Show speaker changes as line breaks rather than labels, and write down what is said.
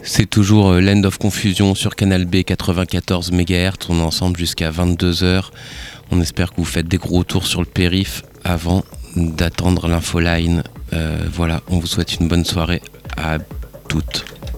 C'est toujours l'End of Confusion sur Canal B 94 MHz. On est ensemble jusqu'à 22h. On espère que vous faites des gros tours sur le périph' avant d'attendre l'infoline. Voilà, on vous souhaite une bonne soirée à toutes.